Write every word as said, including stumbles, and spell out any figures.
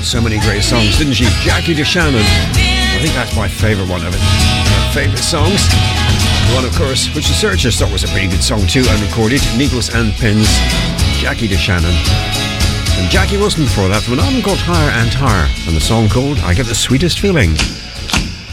so many great songs, didn't she? Jackie DeShannon. I think that's my favourite one of it. Her favourite songs. The one, of course, which the Searchers thought was a pretty good song too and recorded. Needles and Pins. Jackie DeShannon. And Jackie Wilson before that from an album called Higher and Higher. And the song called I Get the Sweetest Feeling.